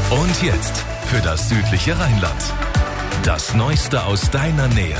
Und jetzt für das südliche Rheinland. Das Neueste aus deiner Nähe.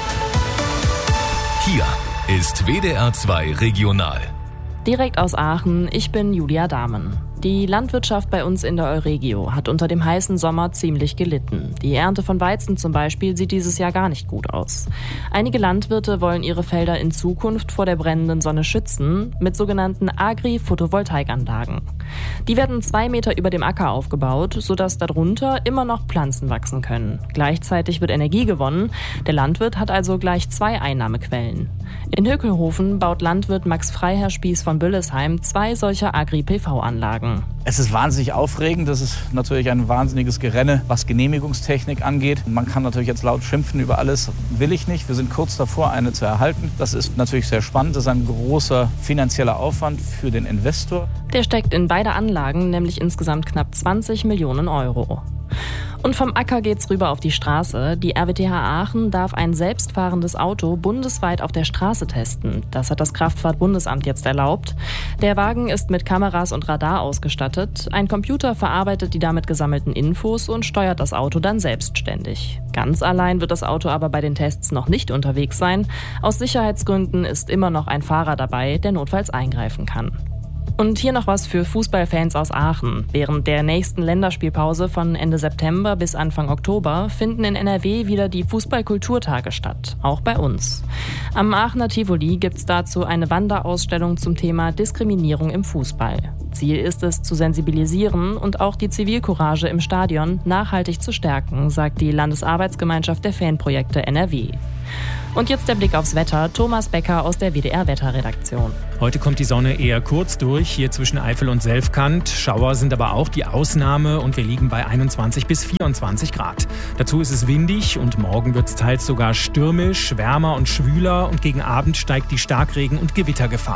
Hier ist WDR 2 Regional. Direkt aus Aachen, ich bin Julia Dahmen. Die Landwirtschaft bei uns in der Euregio hat unter dem heißen Sommer ziemlich gelitten. Die Ernte von Weizen zum Beispiel sieht dieses Jahr gar nicht gut aus. Einige Landwirte wollen ihre Felder in Zukunft vor der brennenden Sonne schützen mit sogenannten Agri-Photovoltaikanlagen. Die werden 2 Meter über dem Acker aufgebaut, sodass darunter immer noch Pflanzen wachsen können. Gleichzeitig wird Energie gewonnen. Der Landwirt hat also gleich 2 Einnahmequellen. In Hökelhofen baut Landwirt Max Freiherr-Spieß von Büllesheim 2 solcher Agri-PV-Anlagen. Es ist wahnsinnig aufregend. Das ist natürlich ein wahnsinniges Gerenne, was Genehmigungstechnik angeht. Man kann natürlich jetzt laut schimpfen über alles. Will ich nicht. Wir sind kurz davor, eine zu erhalten. Das ist natürlich sehr spannend. Das ist ein großer finanzieller Aufwand für den Investor. Der steckt in beide Anlagen, nämlich insgesamt knapp 20 Millionen Euro. Und vom Acker geht's rüber auf die Straße. Die RWTH Aachen darf ein selbstfahrendes Auto bundesweit auf der Straße testen. Das hat das Kraftfahrtbundesamt jetzt erlaubt. Der Wagen ist mit Kameras und Radar ausgestattet. Ein Computer verarbeitet die damit gesammelten Infos und steuert das Auto dann selbstständig. Ganz allein wird das Auto aber bei den Tests noch nicht unterwegs sein. Aus Sicherheitsgründen ist immer noch ein Fahrer dabei, der notfalls eingreifen kann. Und hier noch was für Fußballfans aus Aachen. Während der nächsten Länderspielpause von Ende September bis Anfang Oktober finden in NRW wieder die Fußballkulturtage statt, auch bei uns. Am Aachener Tivoli gibt's dazu eine Wanderausstellung zum Thema Diskriminierung im Fußball. Ziel ist es, zu sensibilisieren und auch die Zivilcourage im Stadion nachhaltig zu stärken, sagt die Landesarbeitsgemeinschaft der Fanprojekte NRW. Und jetzt der Blick aufs Wetter. Thomas Becker aus der WDR-Wetterredaktion. Heute kommt die Sonne eher kurz durch, hier zwischen Eifel und Selfkant. Schauer sind aber auch die Ausnahme und wir liegen bei 21 bis 24 Grad. Dazu ist es windig und morgen wird es teils sogar stürmisch, wärmer und schwüler und gegen Abend steigt die Starkregen- und Gewittergefahr.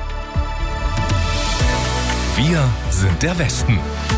Wir sind der Westen.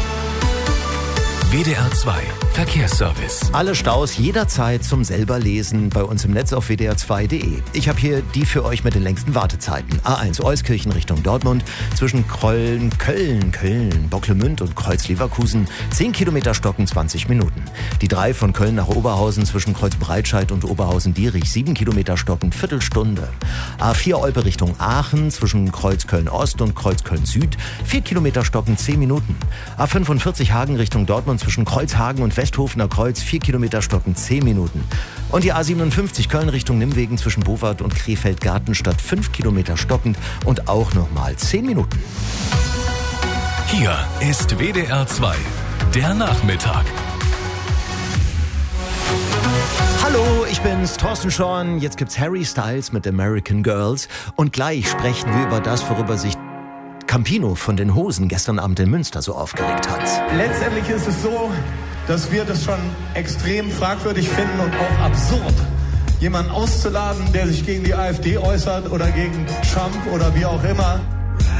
WDR 2 Verkehrsservice. Alle Staus jederzeit zum selber lesen bei uns im Netz auf wdr2.de. Ich habe hier die für euch mit den längsten Wartezeiten. A1 Euskirchen Richtung Dortmund zwischen Köln, Bocklemünd und Kreuz Leverkusen 10 Kilometer Stocken 20 Minuten. Die 3 von Köln nach Oberhausen zwischen Kreuz Breitscheid und Oberhausen-Dierich 7 Kilometer Stocken Viertelstunde. A4 Olpe Richtung Aachen zwischen Kreuz Köln Ost und Kreuz Köln Süd 4 Kilometer Stocken 10 Minuten. A45 Hagen Richtung Dortmund zwischen Kreuzhagen und Westhofener Kreuz 4 Kilometer Stocken 10 Minuten. Und die A57 Köln Richtung Nimwegen zwischen Bowart und Krefeld-Gartenstadt 5 Kilometer stockend und auch nochmal 10 Minuten. Hier ist WDR 2, der Nachmittag. Hallo, ich bin's, Thorsten Schorn. Jetzt gibt's Harry Styles mit American Girls. Und gleich sprechen wir über das, worüber sich Campino von den Hosen gestern Abend in Münster so aufgeregt hat. Letztendlich ist es so, dass wir das schon extrem fragwürdig finden und auch absurd, jemanden auszuladen, der sich gegen die AfD äußert oder gegen Trump oder wie auch immer.